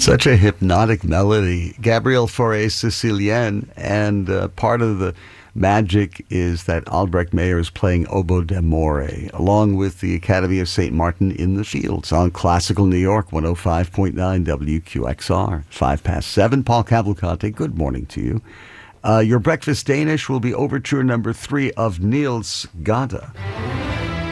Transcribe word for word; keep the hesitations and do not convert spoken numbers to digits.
Such a hypnotic melody. Gabriel Fauré Sicilienne, and uh, part of the magic is that Albrecht Meyer is playing Oboe d'Amore, along with the Academy of Saint Martin in the Fields on Classical New York, one oh five point nine W Q X R. Five past seven, Paul Cavalcante, good morning to you. Uh, your breakfast Danish will be overture number three of Niels Gade.